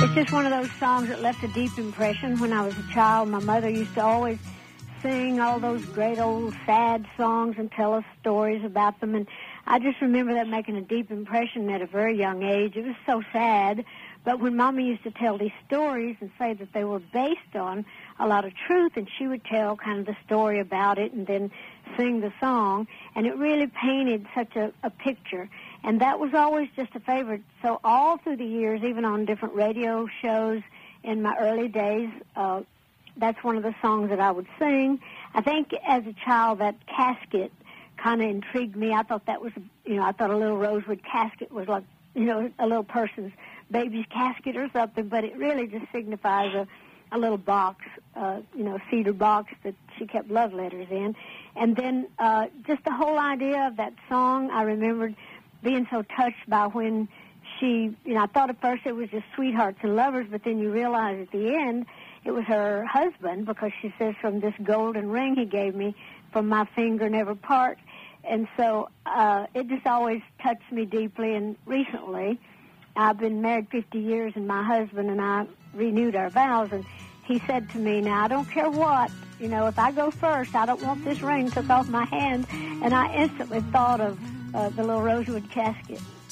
It's just one of those songs that left a deep impression. When I was a child, my mother used to always sing all those great old sad songs and tell us stories about them. And I just remember that making a deep impression at a very young age. It was so sad. But when Mama used to tell these stories and say that they were based on a lot of truth, and she would tell kind of the story about it and then sing the song, and it really painted such a picture. And that was always just a favorite. So all through the years, even on different radio shows in my early days, that's one of the songs that I would sing. I think as a child, that casket kind of intrigued me. I thought that was, I thought a little rosewood casket was like, a little person's baby's casket or something, but it really just signifies a little box, cedar box that she kept love letters in. And then just the whole idea of that song, I remembered being so touched by when she, I thought at first it was just sweethearts and lovers, but then you realize at the end it was her husband, because she says, from this golden ring he gave me, from my finger never part. And so it just always touched me deeply. And recently, I've been married 50 years, and my husband and I renewed our vows, and he said to me, now, I don't care what, if I go first, I don't want this ring took off my hand. And I instantly thought of the little rosewood casket.